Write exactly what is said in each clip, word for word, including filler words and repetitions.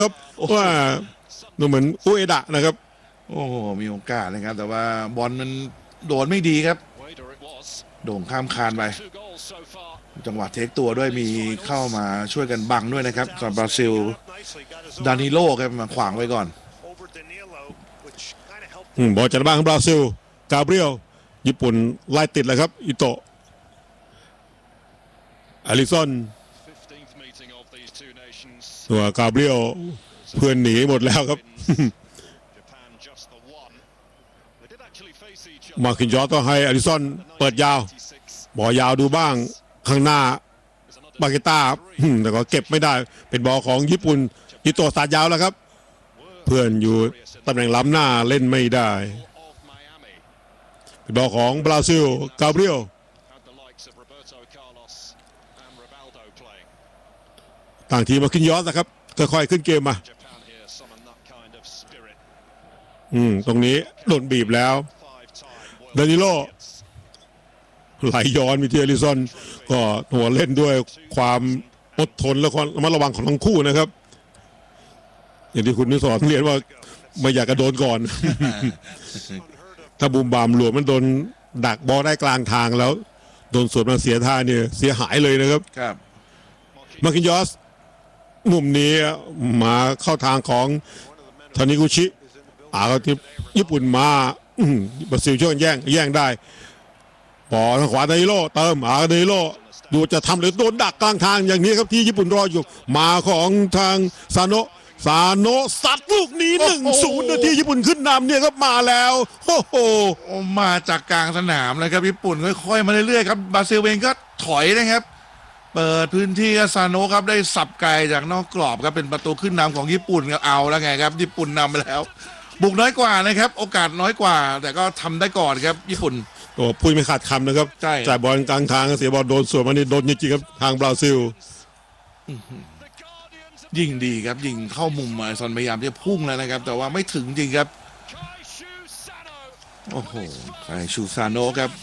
ครับว่าดูเหมือนอุเอดะนะครับโอ้โหมีโอกาสนะครับแต่ว่าบอลมันโดนไม่ดีครับโด่งข้ามคานไปจังหวะเทคตัวด้วยมีเข้ามาช่วยกันบังด้วยนะครับสำหรับบราซิลดานิโลครับมาขวางไว้ก่อนบอลจากบ้านของบราซิลกาเบรียลญี่ปุ่นไล่ติดเลยครับอิโตะอลิซอนตัวกาเบรียลเพื่อนหนีหมดแล้วครับมาคินยอต้องให้อลิซอนเปิดยาวบอลยาวดูบ้างข้างหน้าบาเกต้าแต่ก็เก็บไม่ได้เป็นบอลของญี่ปุ่นอิโตะสาดยาวแล้วครับเพื่อนอยู่ตำแหน่งล้ำหน้าเล่นไม่ได้เป็นบอลของบราซิลกาเบรียลต่างทีมมาคินยอสนะครับค่อยๆขึ้นเกมมาอืมตรงนี้โดนบีบแล้วดานิโลไหลย้อนมีที่อลิซอนก็หัวเล่นด้วยความอดทนและความระมัดระวังของทั้งคู่นะครับอย่างที่คุณนิสรเรียนว่าไม่อยากกระโดนก่อน ถ้าบูมบามหลวมมันโดนดักบอลได้กลางทางแล้วโดนสวนมาเสียท่าเนี่ยเสียหายเลยนะครับครับมาคินยอสมุมนี้มาเข้าทางของทานิกุชิอาก็ที่ญี่ปุ่นมาบราซิลช่วยกันแย่งแย่งได้บอลทางขวาดานิโลเติมอาดานิโลดูจะทำหรือโดนดักกลางทางอย่างนี้ครับที่ญี่ปุ่นรออยู่มาของทางซาโนะซาโนะซัดลูกนี้หนึ่งศูนย์นาทีญี่ปุ่นขึ้นนำเนี่ยครับมาแล้วโอ้โหมาจากกลางสนามเลยครับญี่ปุ่นค่อยๆมาเรื่อยๆครับบราซิลเองก็ถอยนะครับเปิดพื้นที่ซาโนะครับได้สับไกลจากนอกกรอบครับเป็นประตูขึ้นนำของญี่ปุ่นก็เอาแล้วไงครับญี่ปุ่นนำไปแล้วบุกน้อยกว่านะครับโอกาสน้อยกว่าแต่ก็ทำได้ก่อนครับญี่ปุ่นโอ้พูดไม่ขาดคำนะครับใช่จ่ายบอลกลางทางเสียบอลโดนสวนมานี่โดนจริงๆครับทางบราซิลยิงดีครับยิงเข้ามุมมาซอนพยายามจะพุ่งแล้วนะครับแต่ว่าไม่ถึงจริงครับโอ้โหไคชูซาโนะครับ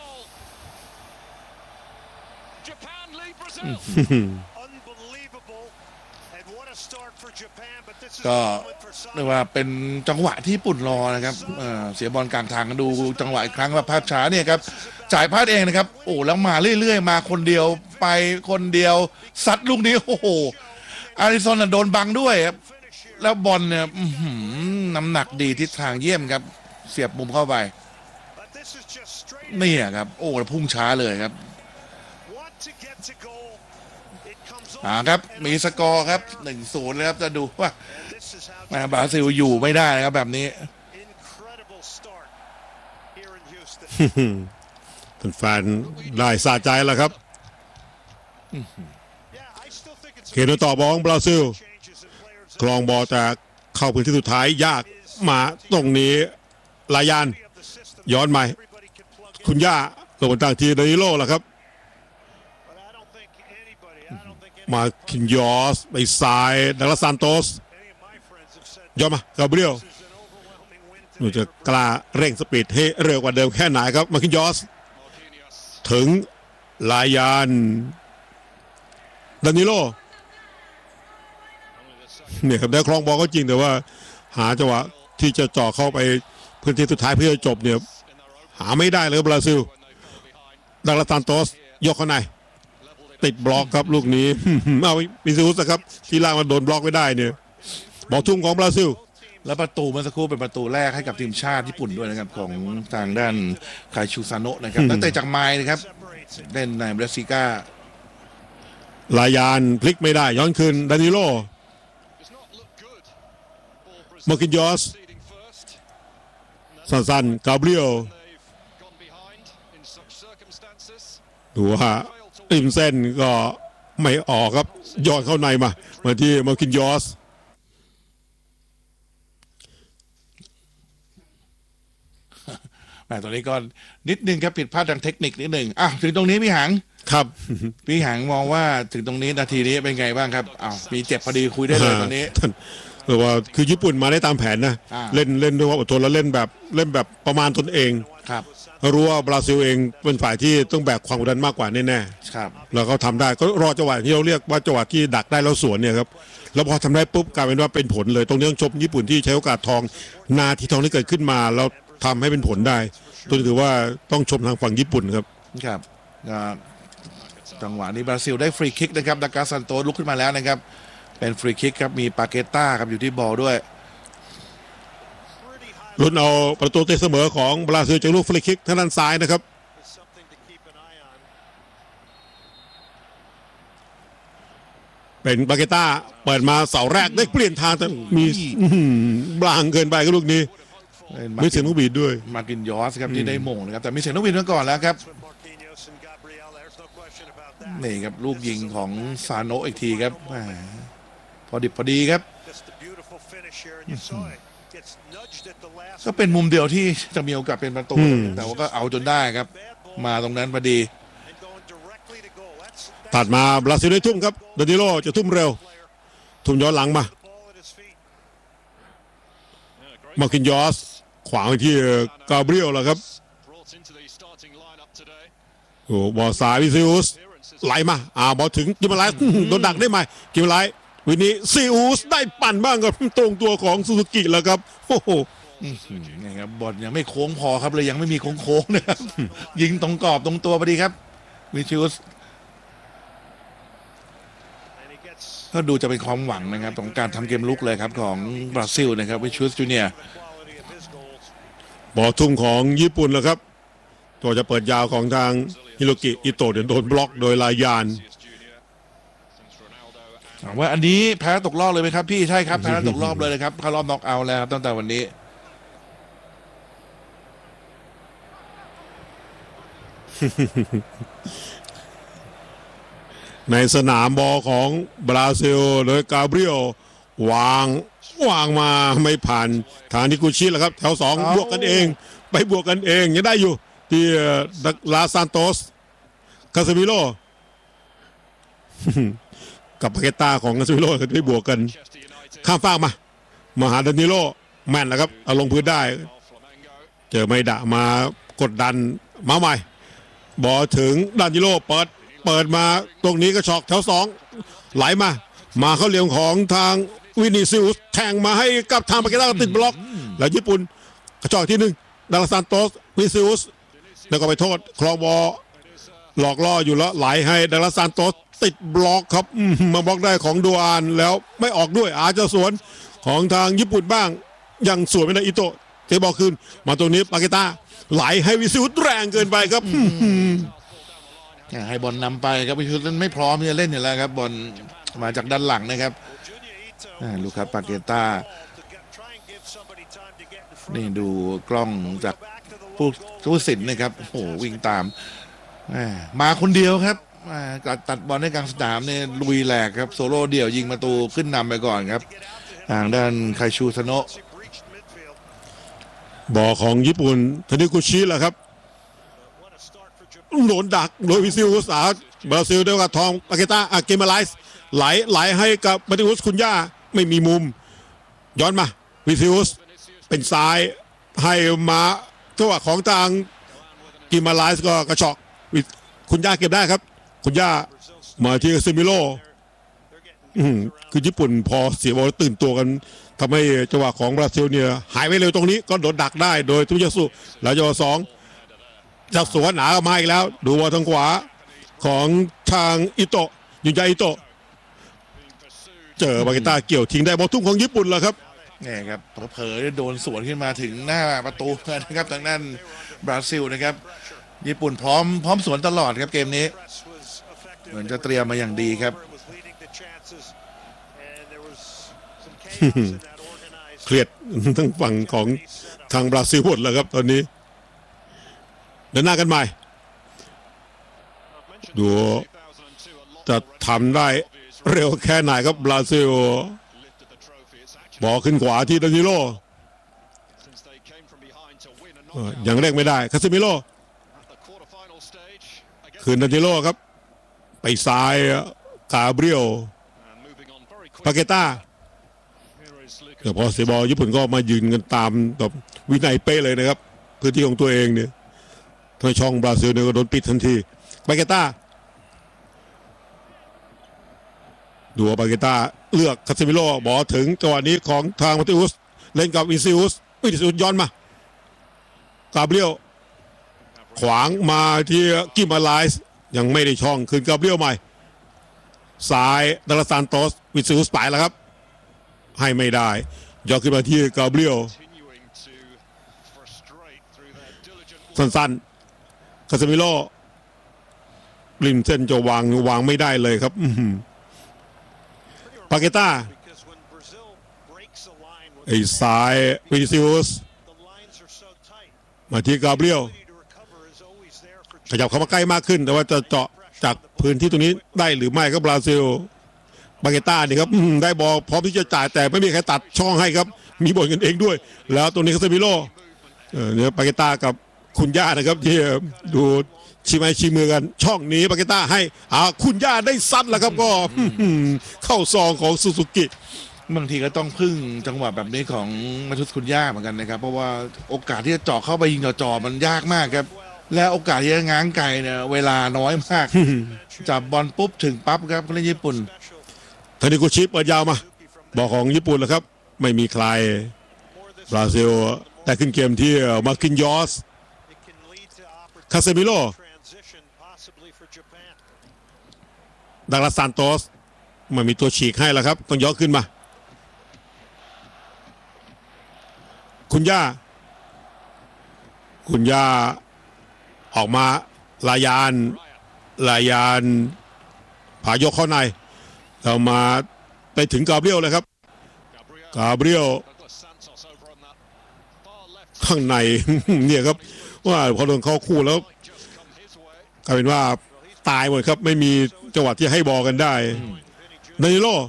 ก็เรียกว่าเป็นจังหวะที่ญี่ปุ่นรอนะครับ เ, เสียบอลกลางทางดูจังหวะอีกครั้งว่าภาพช้าเนี่ยครับจ่ายพลาดเองนะครับโอ้แล้วมาเรื่อยๆมาคนเดียวไปคนเดียวซัดลูกนี้โอ้โหอาริซอนโดนบังด้วยครับแล้วบอลเนี่ยน้ำหนักดีทิศทางเยี่ยมครับเสียบมุมเข้าไปนี่ครับโอ้พุ่งช้าเลยครับอ่าครับมีสกอร์ครับ หนึ่งศูนย์ นะครับจะดูว่าบราซิลอยู่ไม่ได้นะครับแบบนี้แฟนได้สะใจแล้วครับเขตต่อบอลบราซิลครองบอลแต่เข้าพื้นที่สุดท้ายยากมาตรงนี้ลายานย้อนใหม่คุณย่าตัวต่างทีดานิโลล่ะครับมาคินยอสไปซ้ายดักลาซานโตสย้อนมากาเบรียลหนูจะกล้าเร่งสปีดให้เร็วกว่าเดิมแค่ไหนครับมาคินยอสถึงลายานดานิโลเนี่ยครับได้ครองบอลก็จริงแต่ว่าหาจังหวะที่จะจ่อเข้าไปพื้นที่สุดท้ายเพื่อจบเนี่ยหาไม่ได้เลยบราซิลดักลาซานโตสยกเข้าในติดบล็อกครับลูกนี้เอามิซูสครับที่ล่างมันโดนบล็อกไม่ได้เนี่ยบอลทุ่มของบราซิลแล้วประตูเมื่อสักครู่เป็นประตูแรกให้กับทีมชาติญี่ปุ่นด้วยนะครับของทางด้านไคชูซาโนะนะครับนักเตะจากไมล์นะครับเล่นในบราซิก้าลายานพลิกไม่ได้ย้อนคืนดานิโลมาคินยอสสั้นๆกาเบรียลดูว่าริมเส้นก็ไม่ออกครับย้อนเข้าในมามาที่มาคินยอสแหมตอนนี้ก็นิดนึงครับผิดพลาดทางเทคนิคนิดนึงอ่ะถึงตรงนี้พี่หังครับพี่หังมองว่าถึงตรงนี้นาทีนี้เป็นไงบ้างครับอ้าวมีเจ็บพอดีคุยได้เลยตอนนี้แต่ว่าคือญี่ปุ่นมาได้ตามแผนนะอ่าเล่นเล่นด้วยความอดทนแล้วเล่นแบบเล่นแบบประมาณตนเองครับรู้ว่าบราซิลเองเป็นฝ่ายที่ต้องแบกความกดดันมากกว่าแน่ครับๆแล้วเขาทำได้ก็รอจังหวะที่เราเรียกว่าจังหวะที่ดักได้แล้วสวนเนี่ยครับแล้วพอทำได้ปุ๊บกลายเป็นว่าเป็นผลเลยตรงนี้ต้องชมญี่ปุ่นที่ใช้โอกาสทองนาทีทองที่เกิดขึ้นมาแล้วทำให้เป็นผลได้ตัวนี้ถือว่าต้องชมทางฝั่งญี่ปุ่นครับครับอ่าจังหวะนี้บราซิลได้ฟรีคิกนะครับดากาซันโตสลุกขึ้นมาแล้วนะครับเป็นฟรีคิกครับมีปาเกต้าครับอยู่ที่บอลด้วยลุ้นเอาประตูตีเสมอของบราซิลจากลูกฟรีคิกทางด้านซ้ายนะครับเป็นบาเกต้าเปิดมาเสาแรกได้เปลี่ยนทางแต่มีอื้อหือบลางเกินไปก็ลูกนี้ไม่เสียงลูกบีดด้วยมาร์กินยอสครับที่ได้มงนะครับแต่มีเสียงนกหวีดมาก่อนแล้วครับนี่ครับลูกยิงของซาโนะอีกทีครับแหมพอดิบพอดีครับก็เป็นมุมเดียวที่จะมีโอกาสเป็นประตูอืมแต่ว่าก็เอาจนได้ครับ มาตรงนั้นพอดีตัดมาบราซิลได้ทุ่มครับดานิโลจะทุ่มเร็ว ทุ่มย้อนหลังมามาร์คินยอสขวางไปที่กาเบรียลแล้วครับโอ้บอลสายวิซิอุสไหลมาอ่าบอลถึงกิมมาไลส์โดนดักได้ไหมกิมมาไลส์วินนี้ซิอุสได้ปั่นบ้างกับตรงตัวของซูซูกิแล้วครับโอ้โหอื้อหือนี่ครับบอลยังไม่โค้งพอครับเลยยังไม่มีโค้งๆนะครับ ยิงตรงกรอบตรงตัวพอดีครับวิชิอุสก็ดูจะเป็นความหวังนะครับของการทำเกมลุกเลยครับของบราซิลนะครับวิชิอุสจูเนียร์บอลทุ่มของญี่ปุ่นแล้วครับตัวจะเปิดยาวของทางฮิโรกิอิโตะเดี๋ยวโดนบล็อกโดยลายานถามว่าอันนี้แพ้ตกรอบเลยไหมครับพี่ใช่ครับแพ้ตกรอบเลยนะครับเข้ารอบน็อกเอาท์แล้วครับตั้งแต่วันนี้ในสนามบอลของบราซิลโดยกาเบรียลวางวางมาไม่ผ่านทางนิกุชิแล้วครับแถวสองเอาบวกกันเองไปบวกกันเองยังได้อยู่ที่ดักลาซานโตสคาซามิโล กับปาเกต้าของคาซามิโลก็ได้บวกกันข้ามฟากมามาหาดานิโลแม่นแล้วครับเอาลงพื้นได้เจอไม่ดะมากดดันมาใหม่บอลถึงดานิโลเปิดเปิดมาตรงนี้ก็ช็อกแถวสองไหลมามาเข้าเหลี่ยมของทางวินิซิอุสแทงมาให้กับทางปาเกต้าติดบล็อกแล้วญี่ปุ่นกระจอกที่หนึ่งดาลาซานโตสวินิซิอุสแล้วก็ไปโทษคลองบอลหลอกล่ออยู่แล้วไหลให้ดาลาซานโตสติดบล็อกครับอืมมาบล็อกได้ของดูอานแล้วไม่ออกด้วยอาจจะสวนของทางญี่ปุ่นบ้างยังสวนไม่ได้อิโตะเทบอลคืนมาตรงนี้ปาเกต้าไหลให้วิซิอุสแรงเกินไปครับให้บอลนำไปครับวิชิอุสนั้นไม่พร้อมที่จะเล่นอยู่แล้วครับบอลมาจากด้านหลังนะครับอ่าลูคัสปาเกต้านี่ดูกล้องจากผู้ผู้สินนะครับโอ้โหวิ่งตามอ่ามาคนเดียวครับอ่าตัดตัดบอลในกลางสนามเนี่ยลุยแหลกครับโซโล่เดี่ยวยิงประตูขึ้นนำไปก่อนครับทางด้านไคชูซาโนะบอลของญี่ปุ่นทานิกุชิแหละครับโดนดักโดยวิซิอุสอาบราซิลได้กับทองปาเกต้าอาเกมาไลส์ไหลไหลให้กับมาติอุสคุณย่าไม่มีมุมย้อนมาวิซิอุสเป็นซ้ายให้มาจังหวะของทางกิมาไลส์ก็กระชอกคุณย่าเก็บได้ครับคุณย่ามาที่ซิมิโลอืมคือญี่ปุ่นพอเสียบอลตื่นตัวกันทำให้จังหวะของบราซิลเนี่ยหายไปเร็วตรงนี้ก็โดนดักได้โดยทุยาสุแล้วจังหวะสองจับสวนหนาออกมาอีกแล้วดูบอลทางขวาของทางอิโตะยุนยาอิโตะเจอบาเกต้าเกี่ยวทิ้งได้บอลทุ่มของญี่ปุ่นแล้วครับนี่ครับเผลอๆโดนสวนขึ้นมาถึงหน้าประตูนะครับทางด้านบราซิลนะครับญี่ปุ่นพร้อมพร้อมสวนตลอดครับเกมนี้เหมือนจะเตรียมมาอย่างดีครับเครียดทั้งฝั่งของทางบราซิลหมดแล้วครับตอนนี้เดินหน้ากันใหม่ดูจะทำได้เร็วแค่ไหนครับบราซิลบอลขึ้นขวาที่ดานิโลเอ่อยังเร่งไม่ได้คาซิมิโลคืนดานิโลครับไปซ้ายกาเบรียลปาเกต้าแต่พอเสียบอลญี่ปุ่นก็มายืนกันตามแบบวินัยเป๊ะเลยนะครับพื้นที่ของตัวเองเนี่ยทางช่องบราซิลเนี่ยก็โดนปิดทันทีบาเกต้าดูบาเกต้าเลือกคาเซมิโร่บอลถึงจังหวะนี้ของทางมาติอุสเล่นกับวินซิอุสวินซิอุสย้อนมากาเบรียลขวางมาที่กิมาไลส์ยังไม่ได้ช่องคืนกาเบรียลใหม่ซ้ายดาราซานโตสวินซิอุสไปแล้วครับให้ไม่ได้ยกขึ้นมาที่กาเบรียลสั้นๆคาเซมิโร่ริมเส้นจะวางวางไม่ได้เลยครับปาเกต้าไอ้ซ้ายวินิซิอุสมาที่กาเบรียลขยับเข้ามาใกล้มากขึ้นแต่ว่าจะเจาะจากพื้นที่ตรงนี้ได้หรือไม่ก็บราซิลบาเกต้านี่ครับได้บอลพร้อมที่จะจ่ายแต่ไม่มีใครตัดช่องให้ครับมีบอลกันเองด้วยแล้วตรงนี้คาเซมิโร่เนี่ยบาเกต้ากับคุณย่านะครับที่ดูชิไมชิมือกันช่องนี้บาเกต้าให้อ่าคุณย่าได้ซัดแล้วครับก็เข้าซองของซูซูกิบางทีก็ต้องพึ่งจังหวะแบบนี้ของมาทุสคุณย่าเหมือนกันนะครับเพราะว่าโอกาสที่จะเจาะเข้าไปยิงจ่อๆมันยากมากครับและโอกาสที่จะง้างไกลเนี่ยเวลาน้อยมากจับบอลปุ๊บถึงปั๊บครับเล่นญี่ปุ่นทานิกุชิเปิดยาวมาบอกของญี่ปุ่นแล้วครับไม่มีใครบราซิลแต่ขึ้นเกมที่มาคินยอสคาเซมิโร่ดักลาซานโตสมันมีตัวฉีกให้แล้วครับต้องย้อนขึ้นมาคุณย่าคุณย่าออกมาลายานลายานผายกเข้าในเรามาไปถึงกาเบรียลเลยครับกาเบรียลข้างในเนี่ยครับว่าพอโดนเข้าคู่แล้วกลายเป็นว่าตายหมดครับไม่มีจังหวะที่ให้บอลกันได้ดานิโล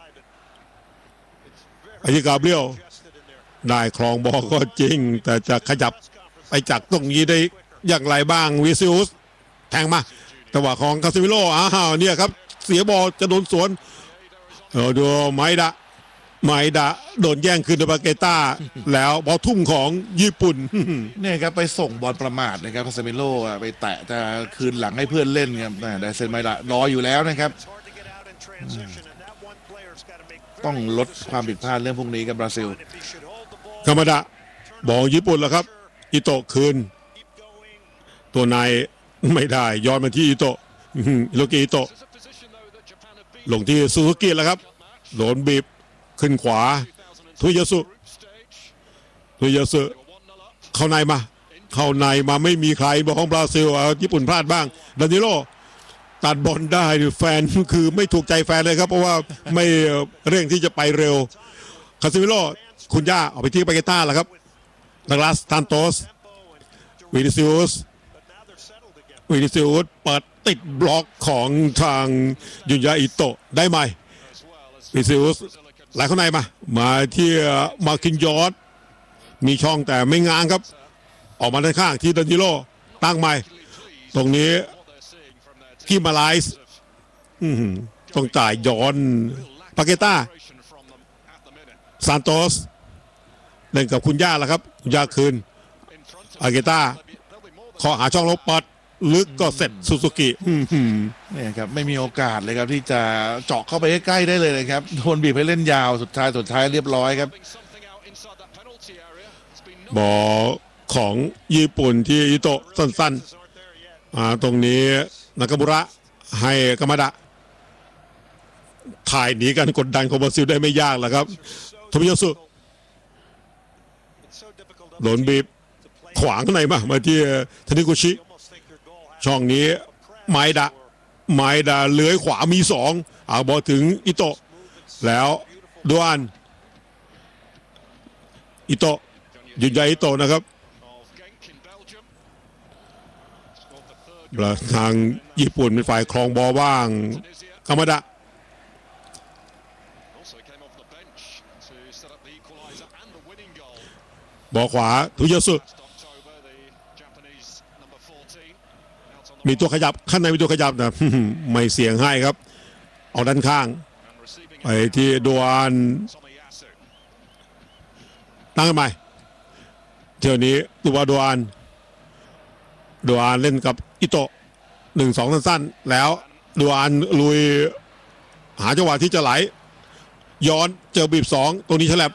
ไอ้ที่กาเบรียลได้ครองบอลก็จริงแต่จะขยับไปจากตรงนี้ได้อย่างไรบ้างวิซิอุสแทงมาจังหวะของคาซิมิโร่อ้าวเนี่ยครับเสียบอลจะโดนสวนเออดูไมดะไมดะโดนแย่งคืนโดยบาเกต้าแล้วบอลทุ่มของญี่ปุ่นเนี่ยครับไปส่งบอลประมาทนะครับคาซิมิโร่ไปแตะแต่คืนหลังให้เพื่อนเล่นครับแต่เซนไมดะรออยู่แล้วนะครับต้องลดความผิดพลาดเรื่องพวกนี้กับบราซิลธรรมดาบอลญี่ปุ่นแล้วครับอิโตะคืนตัวนายไม่ได้ย้อนมาที่อิโตะโลกิอิโตะลงที่ซูซูกิแล้วครับโดนบีบขึ้นขวาทุยาสุทุยาสุเข้าในมาเข้าในมาไม่มีใครบอลของบราซิลญี่ปุ่นพลาดบ้างดานิโลตัดบอลได้แฟนคือไม่ถูกใจแฟนเลยครับเพราะว่าไม่เร่งที่จะไปเร็วคาซิมิโร่คุณย่าออกไปที่บาเกต้าแล้วครับดักลาสซานโตสวินิซิอุสวินิซิอุสเปิดติดบล็อกของทางยุนยาอิโตะได้ไหมวินิซิอุสไหลเข้าในมามาที่มาคินยอสมีช่องแต่ไม่ง้างครับออกมาด้านข้างที่ดานิโลตั้งใหม่ตรงนี้กิมาไลส์ต้องจ่ายย้อนปาเกต้าซานโตสเล่นกับคุณย่าแล้วครับคุณย่าคืนปาเกต้าขอหาช่องลบปัดลึกก็เสร็จซูซูกิเนี่ยครับไม่มีโอกาสเลยครับที่จะเจาะเข้าไปใกล้ๆได้เลยนะครับโดนบีบให้เล่นยาวสุดท้ายสุดท้ายเรียบร้อยครับบอลของญี่ปุ่นที่อิโตะสั้นๆตรงนี้นากามุระให้กามาดะถ่ายหนีกันกดดันของบราซิลได้ไม่ยากแหละครับโทมิยาสุโดนบีบขวางข้างในมามาที่ทานิกุชิช่องนี้ไมดะไมดะเลื้อยขวามีสองเอาบอลถึงอิโตะแล้วดวนอิโตะยุนยาอิโตะนะครับทางญี่ปุ่นเป็นฝ่ายครองบอลว่างกามาดะบอลขวาทุยาสุมีตัวขยับข้างในมีตัวขยับนะไม่เสี่ยงให้ครับเอาด้านข้างไปที่ดวนตั้งกันใหม่เที่ยวนี้ตัวดวานดวานเล่นกับอิโตะหนึ่งสองสั้นๆแล้วดวานลุยหาจังหวะที่จะไหลย้อนเจอบีบสองตรงนี้ฉลับ